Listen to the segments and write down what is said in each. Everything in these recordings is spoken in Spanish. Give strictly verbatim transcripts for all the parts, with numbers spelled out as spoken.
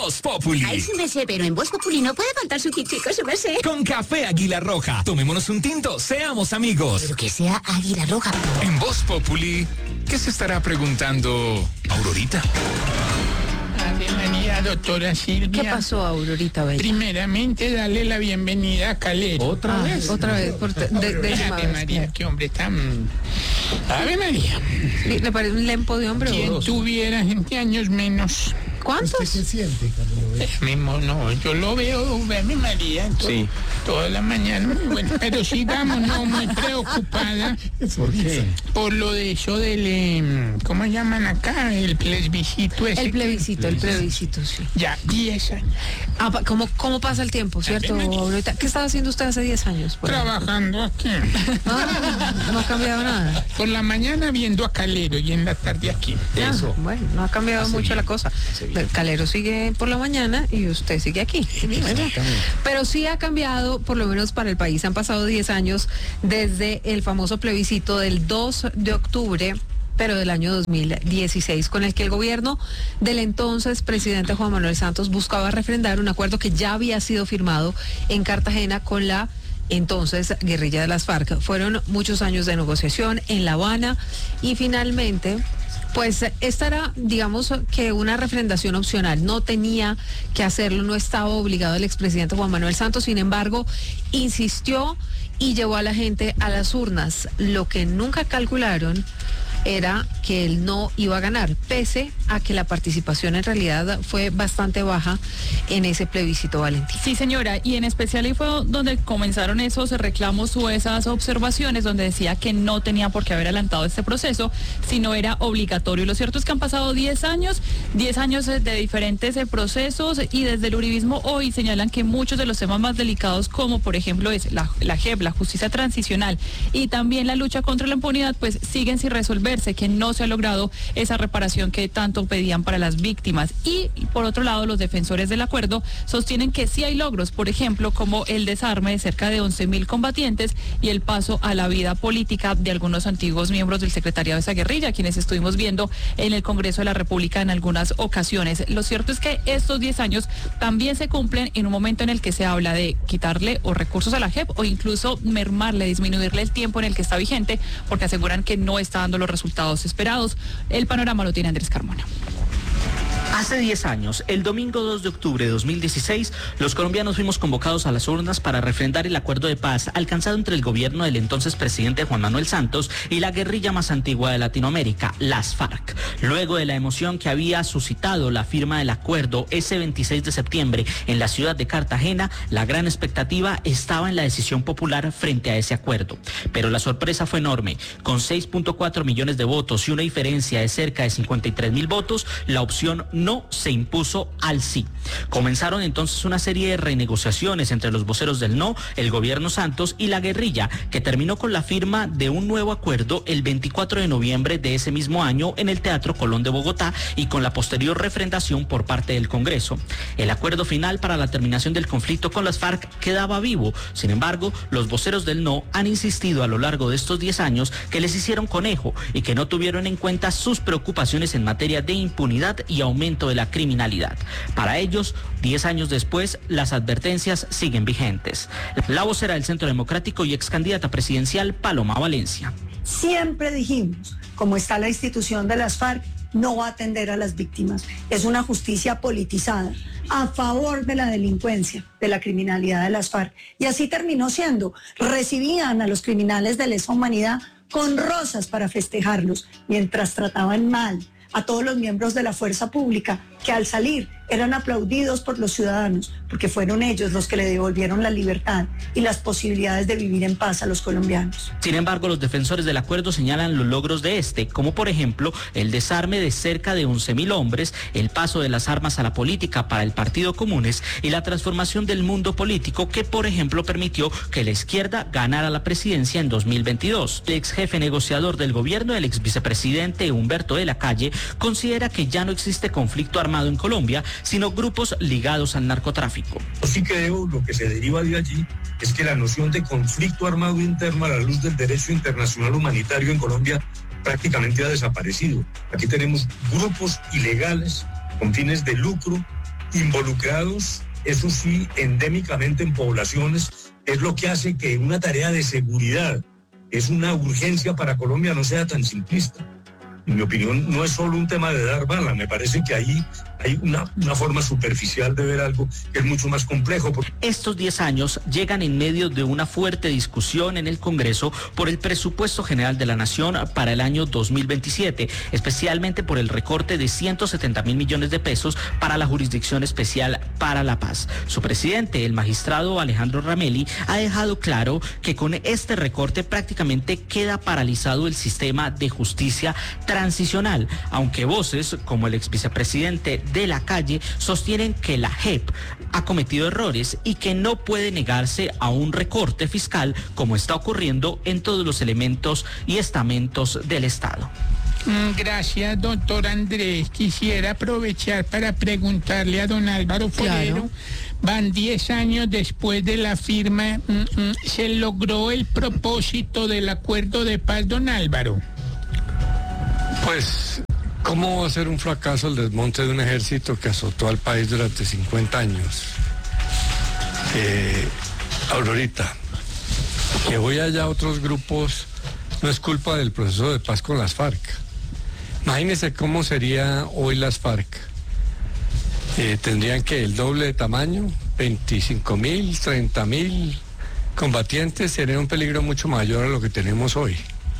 Voz Populi. Ay, sí me sé, pero en Voz Populi no puede faltar su chico, su me sé. Con café Águila Roja. Tomémonos un tinto, seamos amigos. Pero que sea Águila Roja. En Voz Populi, ¿qué se estará preguntando Aurorita? Ave María, doctora Silvia. ¿Qué pasó, Aurorita Bella? Primeramente, darle la bienvenida a Calero. ¿Otra ah, vez? Otra vez. Por te, de, de Ave María, qué hombre tan... Ave María. ¿Le parece un lempo de hombre? Quien o tuviera veinte años menos. ¿Cuántos? ¿Usted qué siente, Carlos? Mismo, no, yo lo veo, Ave María, to, sí. toda la mañana. Bueno, pero sigamos, no, muy preocupada. ¿Por qué? Por lo de eso del, ¿cómo llaman acá? El plebiscito ese. El plebiscito, el plebiscito, sí. Ya, diez años. Ah, ¿cómo, cómo pasa el tiempo, cierto, Aurorita? ¿Qué estaba haciendo usted hace diez años? Trabajando aquí. Ah, no ha cambiado nada. Por la mañana viendo a Calero y en la tarde aquí. Eso. Ah, bueno, no ha cambiado Hace mucho bien. la cosa. Calero sigue por la mañana y usted sigue aquí. Pero sí ha cambiado, por lo menos para el país. Han pasado diez años desde el famoso plebiscito del dos de octubre, pero del año dos mil dieciséis, con el que el gobierno del entonces presidente Juan Manuel Santos buscaba refrendar un acuerdo que ya había sido firmado en Cartagena con la entonces guerrilla de las FARC. Fueron muchos años de negociación en La Habana y finalmente... Pues esta era, digamos, que una refrendación opcional, no tenía que hacerlo, no estaba obligado el expresidente Juan Manuel Santos, sin embargo, insistió y llevó a la gente a las urnas. Lo que nunca calcularon era que él no iba a ganar, pese a que la participación en realidad fue bastante baja en ese plebiscito, Valentín. Sí, señora, y en especial ahí fue donde comenzaron esos reclamos o esas observaciones donde decía que no tenía por qué haber adelantado este proceso, sino era obligatorio. Lo cierto es que han pasado diez años, diez años de diferentes procesos, y desde el uribismo hoy señalan que muchos de los temas más delicados, como por ejemplo es la, la J E P, la justicia transicional, y también la lucha contra la impunidad, pues siguen sin resolver, que no se ha logrado esa reparación que tanto pedían para las víctimas. Y por otro lado, los defensores del acuerdo sostienen que sí hay logros, por ejemplo, como el desarme de cerca de once mil combatientes y el paso a la vida política de algunos antiguos miembros del secretariado de esa guerrilla, quienes estuvimos viendo en el Congreso de la República en algunas ocasiones. Lo cierto es que estos diez años también se cumplen en un momento en el que se habla de quitarle o recursos a la J E P o incluso mermarle, disminuirle el tiempo en el que está vigente, porque aseguran que no está dando los resultados resultados esperados. El panorama lo tiene Andrés Carmona. Hace diez años, el domingo dos de octubre de dos mil dieciséis, los colombianos fuimos convocados a las urnas para refrendar el acuerdo de paz alcanzado entre el gobierno del entonces presidente Juan Manuel Santos y la guerrilla más antigua de Latinoamérica, las FARC. Luego de la emoción que había suscitado la firma del acuerdo ese veintiséis de septiembre en la ciudad de Cartagena, la gran expectativa estaba en la decisión popular frente a ese acuerdo. Pero la sorpresa fue enorme. Con seis punto cuatro millones de votos y una diferencia de cerca de cincuenta y tres mil votos, la opción no se impuso al sí. Comenzaron entonces una serie de renegociaciones entre los voceros del no, el gobierno Santos y la guerrilla, que terminó con la firma de un nuevo acuerdo el veinticuatro de noviembre de ese mismo año en el Teatro Colón de Bogotá y con la posterior refrendación por parte del Congreso. El acuerdo final para la terminación del conflicto con las FARC quedaba vivo. Sin embargo, los voceros del no han insistido a lo largo de estos diez años que les hicieron conejo y que no tuvieron en cuenta sus preocupaciones en materia de impunidad y aumento de la criminalidad. Para ellos, diez años después, las advertencias siguen vigentes. La vocera del Centro Democrático y ex candidata presidencial, Paloma Valencia. Siempre dijimos, como está la institución de las FARC, no va a atender a las víctimas. Es una justicia politizada, a favor de la delincuencia, de la criminalidad de las FARC. Y así terminó siendo. Recibían a los criminales de lesa humanidad con rosas para festejarlos, mientras trataban mal a todos los miembros de la fuerza pública, que al salir eran aplaudidos por los ciudadanos, porque fueron ellos los que le devolvieron la libertad y las posibilidades de vivir en paz a los colombianos. Sin embargo, los defensores del acuerdo señalan los logros de este, como por ejemplo el desarme de cerca de once mil hombres, el paso de las armas a la política para el Partido Comunes y la transformación del mundo político que, por ejemplo, permitió que la izquierda ganara la presidencia en dos mil veintidós. El ex jefe negociador del gobierno, el ex vicepresidente Humberto de la Calle, considera que ya no existe conflicto armado en Colombia, sino grupos ligados al narcotráfico. Sí creo lo que se deriva de allí es que la noción de conflicto armado interno a la luz del derecho internacional humanitario en Colombia prácticamente ha desaparecido. Aquí tenemos grupos ilegales con fines de lucro involucrados, eso sí, endémicamente en poblaciones, es lo que hace que una tarea de seguridad, es una urgencia para Colombia, no sea tan simplista. En mi opinión, no es solo un tema de dar bala, me parece que ahí hay una, una forma superficial de ver algo que es mucho más complejo. Estos diez años llegan en medio de una fuerte discusión en el Congreso por el presupuesto general de la Nación para el año dos mil veintisiete, especialmente por el recorte de ciento setenta mil millones de pesos para la Jurisdicción Especial para la Paz. Su presidente, el magistrado Alejandro Ramelli, ha dejado claro que con este recorte prácticamente queda paralizado el sistema de justicia transicional, aunque voces como el ex vicepresidente de la Calle sostienen que la J E P ha cometido errores y que no puede negarse a un recorte fiscal como está ocurriendo en todos los elementos y estamentos del Estado. Gracias, doctor Andrés. Quisiera aprovechar para preguntarle a don Álvaro Forero. Claro. Van diez años después de la firma. ¿Se logró el propósito del acuerdo de paz, don Álvaro? Pues, ¿cómo va a ser un fracaso el desmonte de un ejército que azotó al país durante cincuenta años? Eh, Aurorita, que hoy haya otros grupos no es culpa del proceso de paz con las FARC. Imagínense cómo sería hoy las FARC. Eh, tendrían que el doble de tamaño, veinticinco mil, treinta mil combatientes, sería un peligro mucho mayor a lo que tenemos hoy.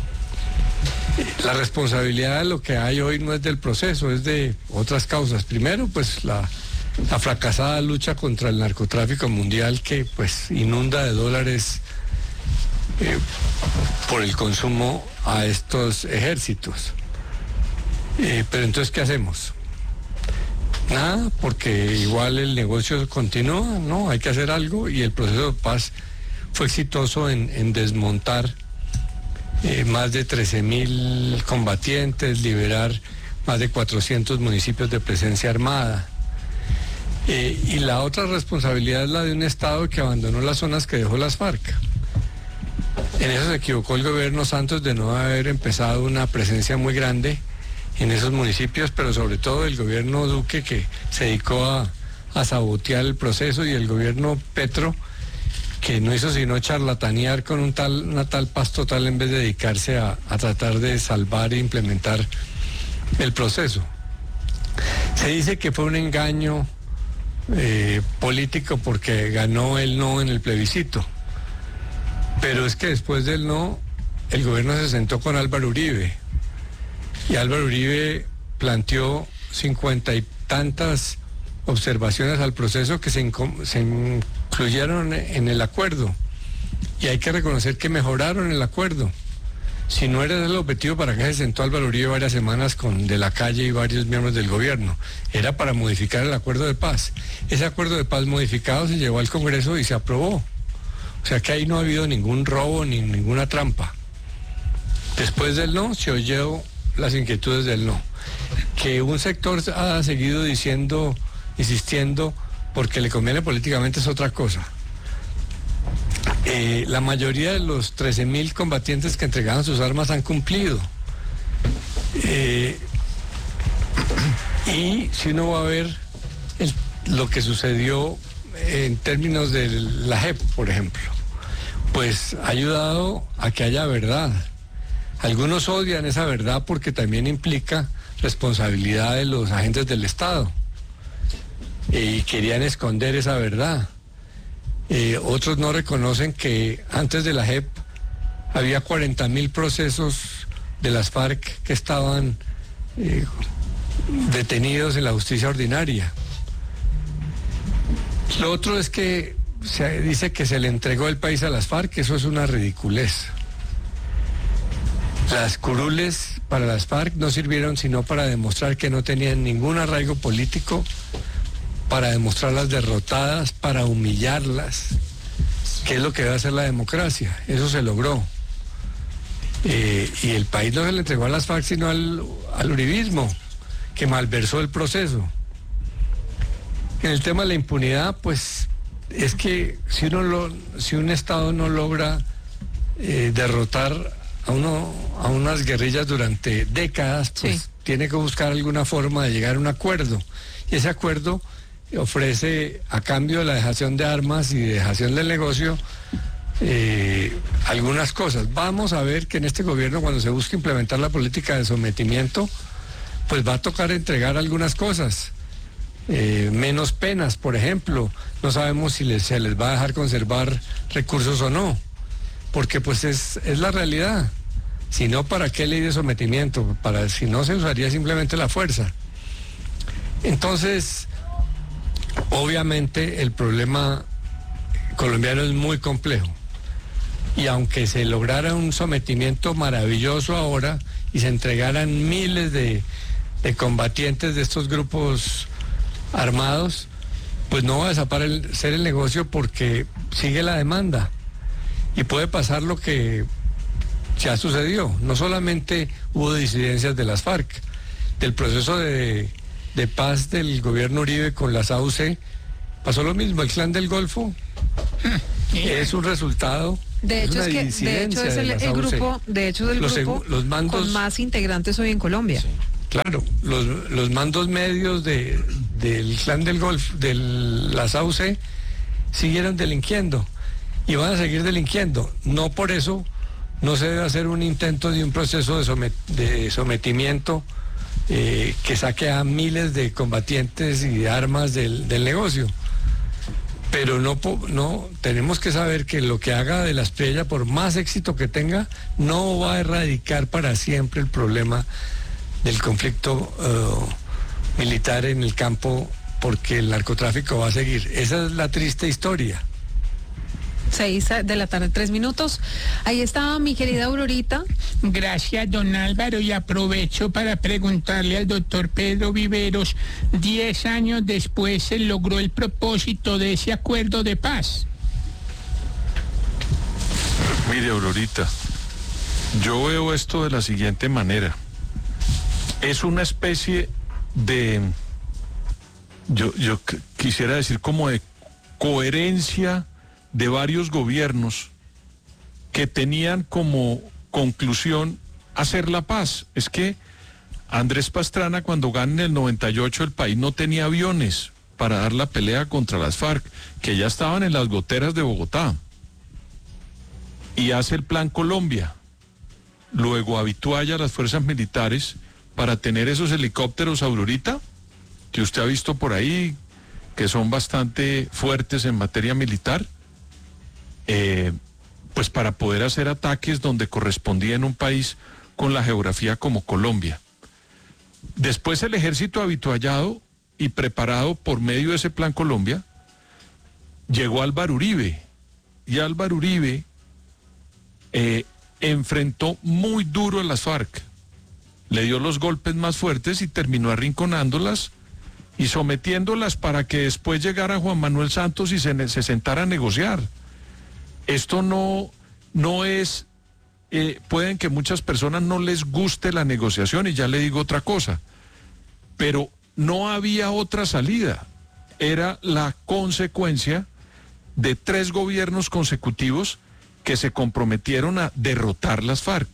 La responsabilidad de lo que hay hoy no es del proceso, es de otras causas. Primero, pues la, la fracasada lucha contra el narcotráfico mundial que pues inunda de dólares eh, por el consumo a estos ejércitos. Eh, pero entonces, ¿qué hacemos? Nada, porque igual el negocio continúa, ¿no? Hay que hacer algo y el proceso de paz fue exitoso en, en desmontar Eh, más de trece mil combatientes, liberar más de cuatrocientos municipios de presencia armada. Eh, y la otra responsabilidad es la de un Estado que abandonó las zonas que dejó las FARC. En eso se equivocó el gobierno Santos de no haber empezado una presencia muy grande en esos municipios, pero sobre todo el gobierno Duque, que se dedicó a, a sabotear el proceso, y el gobierno Petro, que no hizo sino charlatanear con un tal, una tal paz total en vez de dedicarse a, a tratar de salvar e implementar el proceso. Se dice que fue un engaño eh, político porque ganó el no en el plebiscito, pero es que después del no, el gobierno se sentó con Álvaro Uribe, y Álvaro Uribe planteó cincuenta y tantas observaciones al proceso que se, se incluyeron en el acuerdo, y hay que reconocer que mejoraron el acuerdo. Si no era el objetivo, ¿para qué se sentó Álvaro Uribe varias semanas con De la Calle y varios miembros del gobierno? Era para modificar el acuerdo de paz. Ese acuerdo de paz modificado se llevó al Congreso y se aprobó. O sea que ahí no ha habido ningún robo ni ninguna trampa. Después del no, se oyó las inquietudes del no. Que un sector ha seguido diciendo, insistiendo, porque le conviene políticamente, es otra cosa. Eh, la mayoría de los trece mil combatientes que entregaban sus armas han cumplido. Eh, y si uno va a ver el, lo que sucedió en términos de la J E P, por ejemplo, pues ha ayudado a que haya verdad. Algunos odian esa verdad porque también implica responsabilidad de los agentes del Estado, y querían esconder esa verdad. Eh, otros no reconocen que antes de la J E P había cuarenta mil procesos de las FARC que estaban eh, detenidos en la justicia ordinaria. Lo otro es que se dice que se le entregó el país a las FARC, eso es una ridiculez. Las curules para las FARC no sirvieron sino para demostrar que no tenían ningún arraigo político, para demostrarlas derrotadas, para humillarlas, que es lo que debe hacer la democracia. Eso se logró. Eh, y el país no se le entregó a las FARC sino al, al uribismo, que malversó el proceso. En el tema de la impunidad, pues es que si uno lo, si un Estado no logra eh, derrotar a uno a unas guerrillas durante décadas, pues sí, tiene que buscar alguna forma de llegar a un acuerdo. Y ese acuerdo ofrece, a cambio de la dejación de armas y dejación del negocio, eh, algunas cosas. Vamos a ver que en este gobierno, cuando se busque implementar la política de sometimiento, pues va a tocar entregar algunas cosas. Eh, menos penas, por ejemplo. No sabemos si les, se les va a dejar conservar recursos o no, porque pues es, es la realidad. Si no, ¿para qué ley de sometimiento? Para, si no, se usaría simplemente la fuerza. Entonces, obviamente el problema colombiano es muy complejo, y aunque se lograra un sometimiento maravilloso ahora y se entregaran miles de, de combatientes de estos grupos armados, pues no va a desaparecer el negocio, porque sigue la demanda y puede pasar lo que ya sucedió. No solamente hubo disidencias de las FARC, del proceso de, de paz del gobierno Uribe con las A U C, pasó lo mismo. El Clan del Golfo es un resultado. De hecho, es, es que de hecho es el, el grupo, de hecho es el los, grupo los mandos, con más integrantes hoy en Colombia. Sí. Claro, los, los mandos medios de, del Clan del Golfo, de las A U C, siguieron delinquiendo y van a seguir delinquiendo. No por eso no se debe hacer un intento de un proceso de, somet, de sometimiento eh, que saque a miles de combatientes y de armas del, del negocio. Pero no, no, tenemos que saber que lo que haga de la Espriella, por más éxito que tenga, no va a erradicar para siempre el problema del conflicto uh, militar en el campo, porque el narcotráfico va a seguir. Esa es la triste historia. Seis de la tarde, tres minutos. Ahí está mi querida Aurorita. Gracias, don Álvaro, y aprovecho para preguntarle al doctor Pedro Viveros, diez años después se logró el propósito de ese acuerdo de paz. Mire, Aurorita, yo veo esto de la siguiente manera. Es una especie de, yo, yo quisiera decir como de coherencia de varios gobiernos que tenían como conclusión hacer la paz. Es que Andrés Pastrana, cuando gana en el noventa y ocho, el país no tenía aviones para dar la pelea contra las FARC, que ya estaban en las goteras de Bogotá, y hace el Plan Colombia. Luego habitualla a las fuerzas militares para tener esos helicópteros, Aurorita, que usted ha visto por ahí, que son bastante fuertes en materia militar, eh, pues para poder hacer ataques donde correspondía en un país con la geografía como Colombia. Después el ejército habituallado y preparado por medio de ese Plan Colombia, llegó Álvaro Uribe, y Álvaro Uribe eh, enfrentó muy duro a las FARC, le dio los golpes más fuertes y terminó arrinconándolas y sometiéndolas para que después llegara Juan Manuel Santos y se, se sentara a negociar. Esto no, no es, eh, pueden que muchas personas no les guste la negociación, y ya le digo otra cosa, pero no había otra salida. Era la consecuencia de tres gobiernos consecutivos que se comprometieron a derrotar las FARC.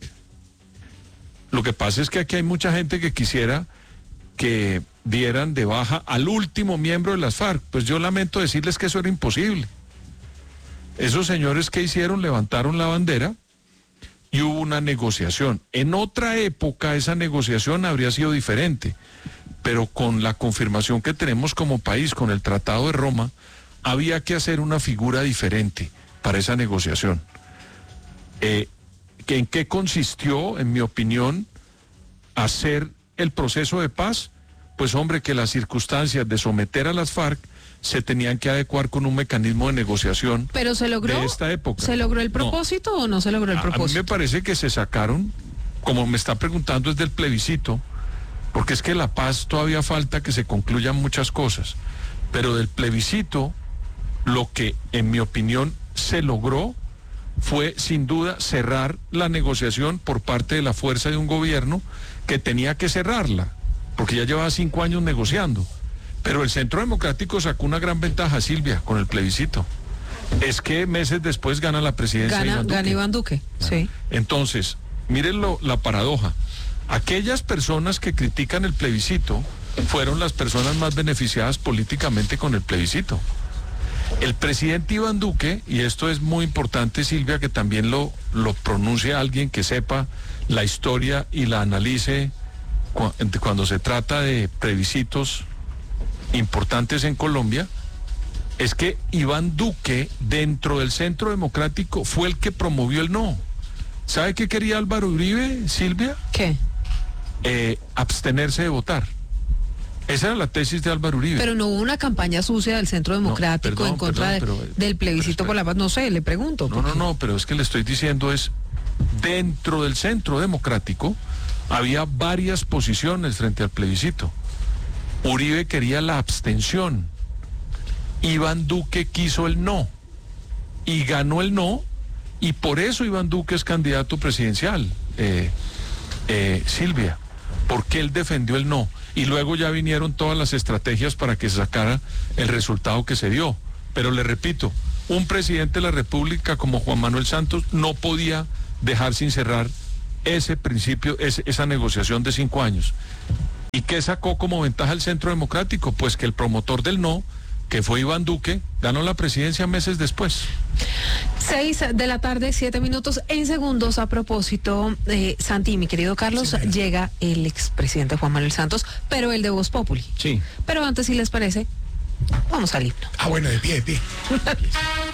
Lo que pasa es que aquí hay mucha gente que quisiera que dieran de baja al último miembro de las FARC. Pues yo lamento decirles que eso era imposible. Esos señores que hicieron, levantaron la bandera y hubo una negociación. En otra época esa negociación habría sido diferente, pero con la confirmación que tenemos como país, con el Tratado de Roma, había que hacer una figura diferente para esa negociación. Eh, ¿En qué consistió, en mi opinión, hacer el proceso de paz? Pues hombre, que las circunstancias de someter a las FARC se tenían que adecuar con un mecanismo de negociación. ¿Pero se logró? De esta época. ¿Se logró el propósito no. o no se logró el propósito? A mí me parece que se sacaron, como me está preguntando, es del plebiscito, porque es que la paz todavía falta que se concluyan muchas cosas, pero del plebiscito lo que, en mi opinión, se logró fue sin duda cerrar la negociación por parte de la fuerza de un gobierno que tenía que cerrarla, porque ya llevaba cinco años negociando. Pero el Centro Democrático sacó una gran ventaja, Silvia, con el plebiscito. Es que meses después gana la presidencia gana, Iván Duque. Gana Iván Duque, sí. Entonces, miren lo, la paradoja. Aquellas personas que critican el plebiscito fueron las personas más beneficiadas políticamente con el plebiscito. El presidente Iván Duque, y esto es muy importante, Silvia, que también lo, lo pronuncie alguien que sepa la historia y la analice cuando se trata de plebiscitos importantes en Colombia, es que Iván Duque, dentro del Centro Democrático, fue el que promovió el no. ¿Sabe qué quería Álvaro Uribe, Silvia? ¿Qué? Eh, abstenerse de votar. Esa era la tesis de Álvaro Uribe. Pero no hubo una campaña sucia del Centro Democrático no, perdón, en contra perdón, de, pero, del plebiscito pero, por la paz. No sé, le pregunto. No, no, no, pero es que le estoy diciendo es, dentro del Centro Democrático había varias posiciones frente al plebiscito. Uribe quería la abstención. Iván Duque quiso el no. Y ganó el no. Y por eso Iván Duque es candidato presidencial, eh, eh, Silvia. Porque él defendió el no. Y luego ya vinieron todas las estrategias para que se sacara el resultado que se dio. Pero le repito, un presidente de la República como Juan Manuel Santos no podía dejar sin cerrar ese principio, ese, esa negociación de cinco años. ¿Y qué sacó como ventaja el Centro Democrático? Pues que el promotor del no, que fue Iván Duque, ganó la presidencia meses después. Seis de la tarde, siete minutos. En segundos, a propósito, eh, Santi, mi querido Carlos, sí, llega el expresidente Juan Manuel Santos, pero el de Voz Populi. Sí. Pero antes, si les parece, vamos al himno. Ah, bueno, de pie, de pie.